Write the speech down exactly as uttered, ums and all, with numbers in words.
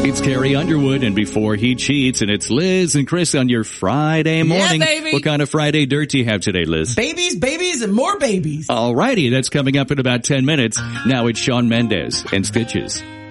It's Carrie Underwood, and Before He Cheats, and it's Liz and Chris on your Friday morning. Yeah, baby. What kind of Friday dirt do you have today, Liz? Babies, babies, and more babies. Alrighty, that's coming up in about ten minutes. Now it's Shawn Mendes and Stitches.